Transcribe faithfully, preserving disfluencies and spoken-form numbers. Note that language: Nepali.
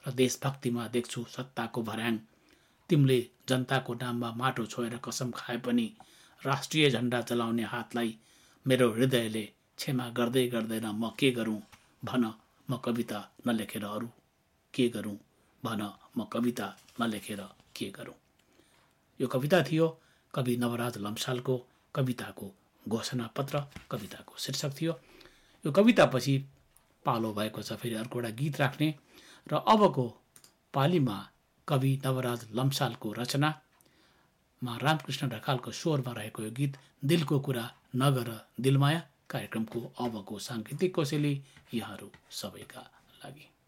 र देशभक्तिमा देख्छु सत्ताको भर्याङ। तिमीले जनताको नाममा माटो छोएर कसम खाए पनि राष्ट्रिय झण्डा जलाउने हातलाई मेरो हृदयले क्षमा गर्दै गर्दैन। म के गरौँ भन, म कविता नलेखेर अरू के गरौँ भन, म कविता नलेखेर के गरौँ। यो कविता थियो कवि नवराज लम्सालको कविताको घोषणा पत्र, कविताको शीर्षक थियो। यो कवितापछि पालो भएको छ फेरि अर्को एउटा गीत राख्ने, र अबको पालीमा कवि नवराज लम्सालको रचनामा रामकृष्ण ढकालको स्वरमा रहेको यो गीत दिलको कुरा नगर दिलमाया कार्यक्रमको अबको साङ्गीतिक कोसेली यहाँहरू सबैका लागि।